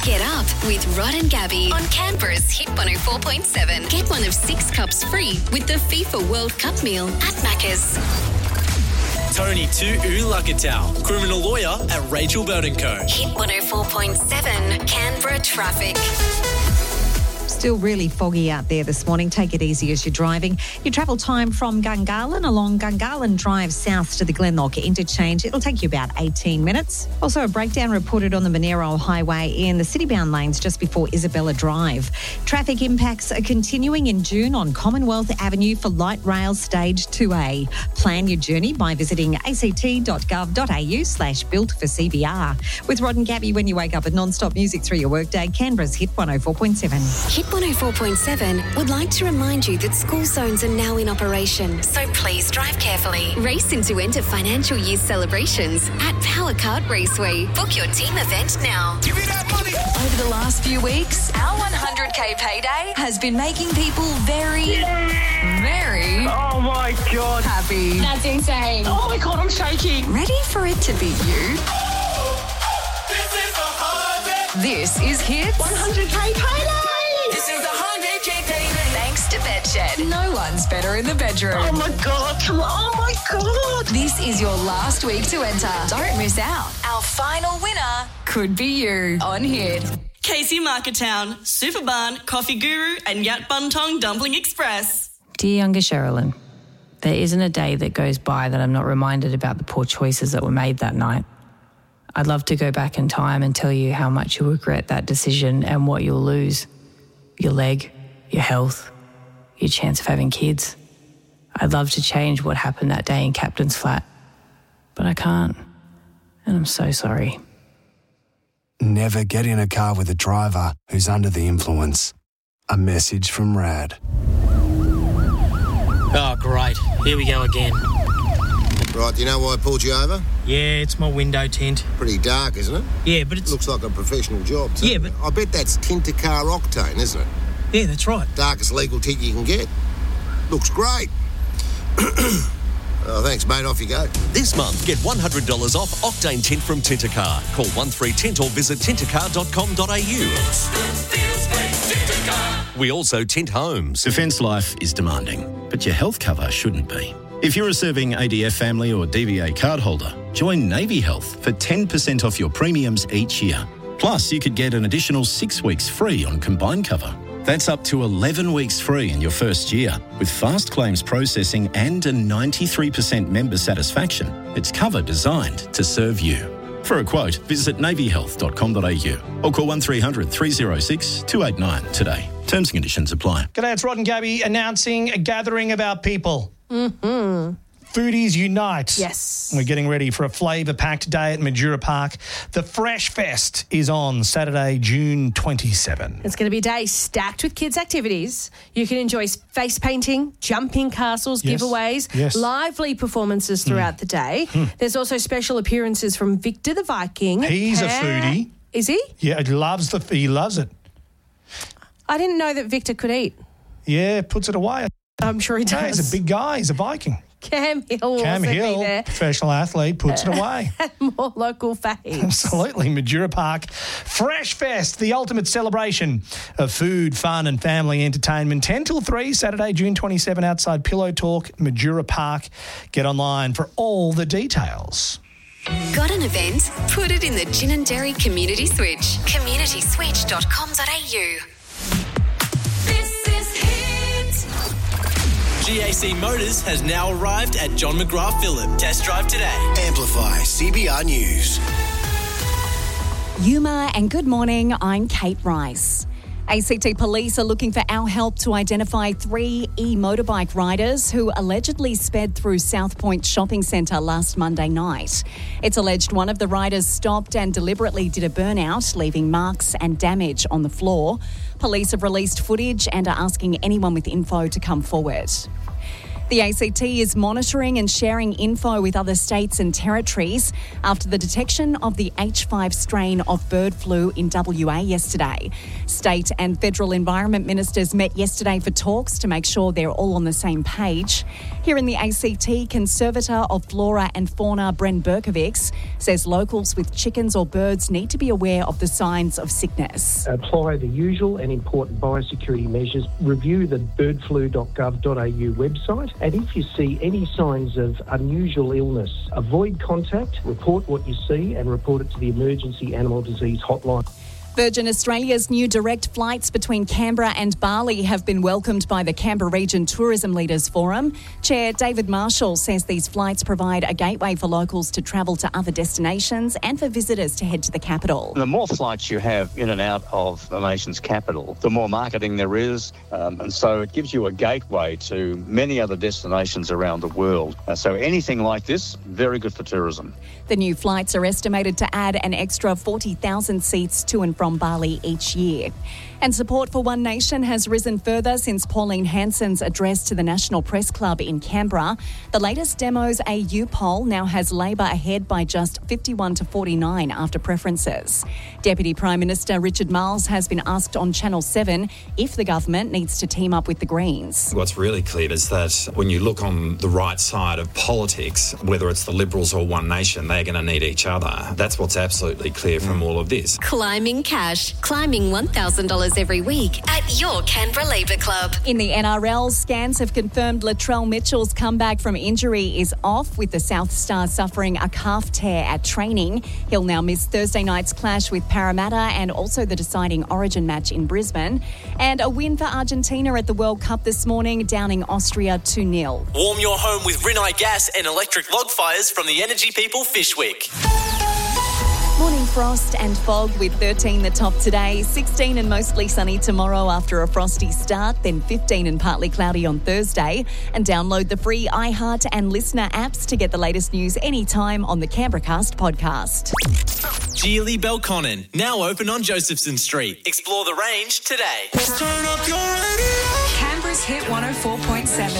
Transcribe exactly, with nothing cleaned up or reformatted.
Get up with Rod and Gabby on Canberra's Hit one oh four point seven. Get one of six cups free with the FIFA World Cup meal at Macca's. Tony to Ulakatau, criminal lawyer at Rachel Bird and Co. Hit one oh four point seven, Canberra traffic. Still really foggy out there this morning. Take it easy as you're driving. Your travel time from Gungahlin along Gungahlin Drive south to the Glenlock interchange. It'll take you about eighteen minutes. Also, a breakdown reported on the Monero Highway in the city-bound lanes just before Isabella Drive. Traffic impacts are continuing in June on Commonwealth Avenue for light rail stage two A. Plan your journey by visiting act.gov.au slash built for C B R. With Rod and Gabby when you wake up at non-stop music through your workday, Canberra's Hit one oh four point seven. Hit one oh four point seven would like to remind you that school zones are now in operation, so please drive carefully. Race in to enter financial year celebrations at Power Kart Raceway. Book your team event now. Give me that money. Over the last few weeks, our one hundred K payday has been making people very, very Oh my God. happy. That's insane. Oh my God, I'm shaking. Ready for it to be you? This is the holiday. This is Hits one hundred K payday. This is the one hundred K payday. thanks to Bedshed. No one's better in the bedroom. Oh my God, come on. Oh my God. This is your last week to enter. Don't miss out. Our final winner could be you on Hit. Casey Marketown, Superbarn, Coffee Guru and Yat Buntong Dumpling Express. Dear younger Sherilyn, there isn't a day that goes by that I'm not reminded about the poor choices that were made that night. I'd love to go back in time and tell you how much you'll regret that decision and what you'll lose. Your leg, your health, your chance of having kids. I'd love to change what happened that day in Captain's Flat, but I can't, and I'm so sorry. Never get in a car with a driver who's under the influence. A message from RAD. Oh, great. Here we go again. Right, do you know why I pulled you over? Yeah, it's my window tint. Pretty dark, isn't it? Yeah, but it's... Looks like a professional job. So Yeah, but... I bet that's tint to car octane, isn't it? Yeah, that's right. Darkest legal tint you can get. Looks great. Oh, thanks, mate. Off you go. This month, get one hundred dollars off Octane Tint from Tintercar. Call one three tint or visit tintercar dot com dot a u. We also tint homes. Defence life is demanding, but your health cover shouldn't be. If you're a serving A D F family or D V A card holder, join Navy Health for ten percent off your premiums each year. Plus, you could get an additional six weeks free on combined cover. That's up to eleven weeks free in your first year. With fast claims processing and a ninety-three percent member satisfaction, it's cover designed to serve you. For a quote, visit navy health dot com dot a u or call one three hundred three oh six two eight nine today. Terms and conditions apply. G'day, it's Rod and Gabby announcing a gathering of our people. Mm-hmm. Foodies Unite. Yes. We're getting ready for a flavour-packed day at Majura Park. The Fresh Fest is on Saturday, June twenty-seventh. It's going to be a day stacked with kids' activities. You can enjoy face painting, jumping castles, Yes. giveaways, Yes. lively performances throughout the day. Mm. There's also special appearances from Victor the Viking. He's a Pa- foodie. Is he? Yeah, he loves the. He loves it. I didn't know that Victor could eat. Yeah, puts it away. I'm sure he does. Yeah, he's a big guy. He's a Viking. Cam Hill will Cam also Hill, be there. professional athlete, puts it away. More local faves. Absolutely. Majura Park Fresh Fest, the ultimate celebration of food, fun and family entertainment. ten till three, Saturday, June twenty-seventh, outside Pillow Talk, Majura Park. Get online for all the details. Got an event? Put it in the Gin and Dairy Community Switch. community switch dot com dot a u. G A C Motors has now arrived at John McGrath Phillip. Test drive today. Amplify C B R News. Yuma and good morning, I'm Kate Rice. A C T Police are looking for our help to identify three e-motorbike riders who allegedly sped through South Point Shopping Centre last Monday night. It's alleged one of the riders stopped and deliberately did a burnout, leaving marks and damage on the floor. Police have released footage and are asking anyone with info to come forward. The A C T is monitoring and sharing info with other states and territories after the detection of the H five strain of bird flu in W A yesterday. State and federal environment ministers met yesterday for talks to make sure they're all on the same page. Here in the A C T, Conservator of Flora and Fauna Bren Berkovics says locals with chickens or birds need to be aware of the signs of sickness. Apply the usual and important biosecurity measures. Review the bird flu dot gov dot a u website. And if you see any signs of unusual illness, avoid contact, report what you see and report it to the Emergency Animal Disease Hotline. Virgin Australia's new direct flights between Canberra and Bali have been welcomed by the Canberra Region Tourism Leaders Forum. Chair David Marshall says these flights provide a gateway for locals to travel to other destinations and for visitors to head to the capital. The more flights you have in and out of the nation's capital, the more marketing there is, um, and so it gives you a gateway to many other destinations around the world. Uh, so anything like this, very good for tourism. The new flights are estimated to add an extra forty thousand seats to and from Bali each year. And support for One Nation has risen further since Pauline Hanson's address to the National Press Club in Canberra. The latest Demos A U poll now has Labor ahead by just fifty-one to forty-nine after preferences. Deputy Prime Minister Richard Marles has been asked on Channel seven if the government needs to team up with the Greens. What's really clear is that when you look on the right side of politics, whether it's the Liberals or One Nation, they're going to need each other. That's what's absolutely clear from all of this. Climbing cash. Climbing one thousand dollars every week at your Canberra Labour Club. In the N R L, scans have confirmed Latrell Mitchell's comeback from injury is off, with the South Star suffering a calf tear at training. He'll now miss Thursday night's clash with Parramatta and also the deciding Origin match in Brisbane. And a win for Argentina at the World Cup this morning, downing Austria two nil. Warm your home with Rinnai gas and electric log fires from the Energy People Fishwick. Morning frost and fog with thirteen the top today, sixteen and mostly sunny tomorrow after a frosty start, then fifteen and partly cloudy on Thursday. And download the free iHeart and Listener apps to get the latest news anytime on the Canberracast podcast. Geely Belconnen, now open on Josephson Street. Explore the range today. Canberra's Hit one oh four point seven.